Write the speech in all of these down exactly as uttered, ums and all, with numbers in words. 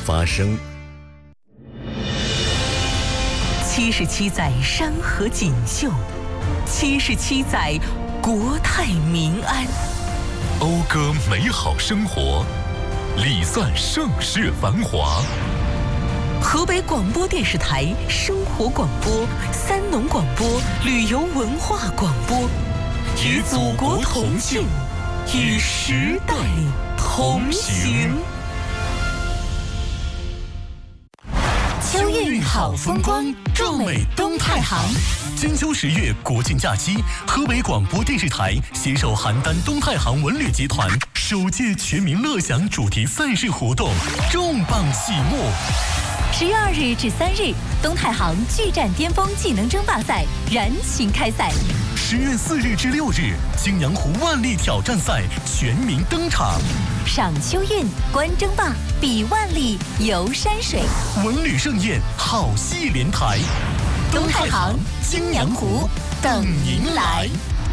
发生。 七十七载山河锦绣，七十七载国泰民安。 讴歌美好生活，礼赞盛世繁华。 河北广播电视台生活广播、三农广播、旅游文化广播，与祖国同进，与时代同行。 秋韵好风光，壮美东太行。 金秋十月国庆假期，河北广播电视台携手邯郸东太行文旅集团首届全民乐享主题赛事活动重磅启幕。 十月二日至三日，东太行巨战巅峰技能争霸赛燃情开赛。 十月四日至六日，青阳湖万历挑战赛全民登场。 赏秋韵，观争霸，比万历，游山水， 文旅盛宴，好戏连台。 东太行，青阳湖，等您来。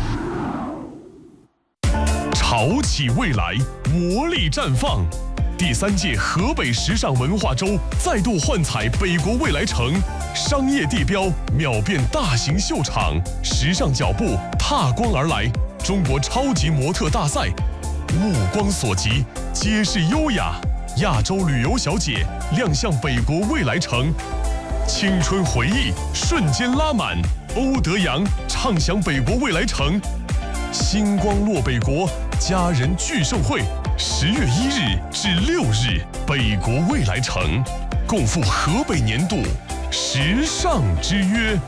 潮起未来，魔力绽放。第三届河北时尚文化周再度幻彩北国未来城，商业地标秒变大型秀场，时尚脚步踏光而来。中国超级模特大赛，目光所及，皆是优雅。亚洲旅游小姐亮相北国未来城，青春回忆瞬间拉满。欧德阳畅享北国未来城，星光落北国，家人聚盛会。十月一日至六日，北国未来城共赴河北年度时尚之约。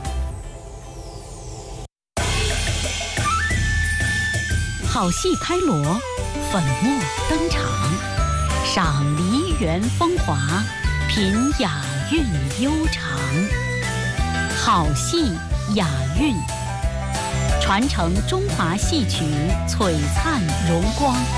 好戏开锣，粉墨登场，赏梨园风华，品雅韵悠长。好戏雅韵，传承中华戏曲璀璨荣光。